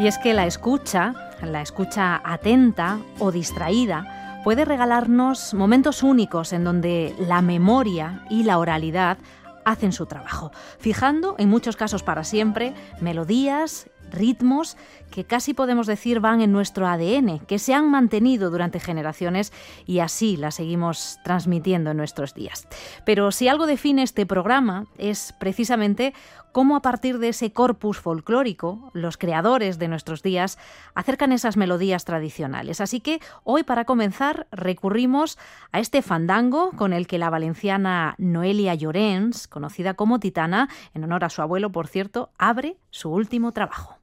Y es que la escucha atenta o distraída, puede regalarnos momentos únicos en donde la memoria y la oralidad hacen su trabajo, fijando, en muchos casos para siempre, melodías, ritmos que casi podemos decir van en nuestro ADN, que se han mantenido durante generaciones y así las seguimos transmitiendo en nuestros días. Pero si algo define este programa es precisamente cómo a partir de ese corpus folclórico los creadores de nuestros días acercan esas melodías tradicionales. Así que hoy, para comenzar, recurrimos a este fandango con el que la valenciana Noelia Llorens, conocida como Titana, en honor a su abuelo, por cierto, abre su último trabajo.